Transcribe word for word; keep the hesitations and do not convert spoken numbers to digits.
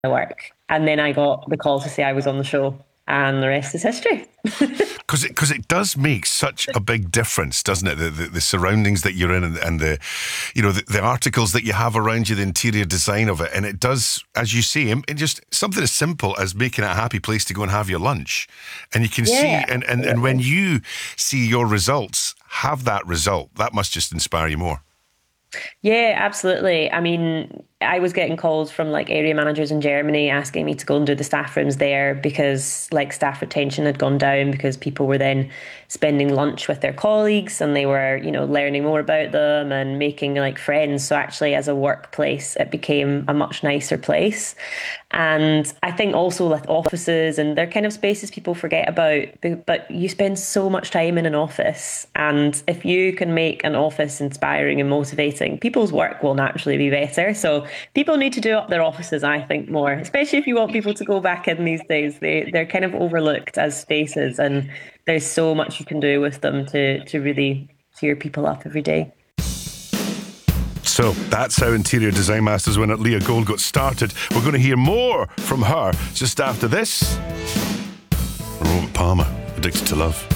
work. And then I got the call to say I was on the show, and the rest is history. Because it, cause it does make such a big difference, doesn't it? The, the, the surroundings that you're in, and, and the, you know, the, the articles that you have around you, the interior design of it. And it does, as you say, it just something as simple as making it a happy place to go and have your lunch. And you can Yeah, see, and, and, and when you see your results, have that result, that must just inspire you more. Yeah, absolutely. I mean, I was getting calls from like area managers in Germany asking me to go and do the staff rooms there because like staff retention had gone down because people were then spending lunch with their colleagues and they were, you know, learning more about them and making like friends. So actually as a workplace, it became a much nicer place. And I think also with offices and they're kind of spaces people forget about, but but you spend so much time in an office. And if you can make an office inspiring and motivating, people's work will naturally be better. So people need to do up their offices, I think, more, especially if you want people to go back in these days. They, they're kind of overlooked as spaces, and there's so much you can do with them to, to really cheer people up every day. So that's how Interior Design Masters winner Leah Gold got started. We're going to hear more from her just after this. Robert Palmer, Addicted to Love.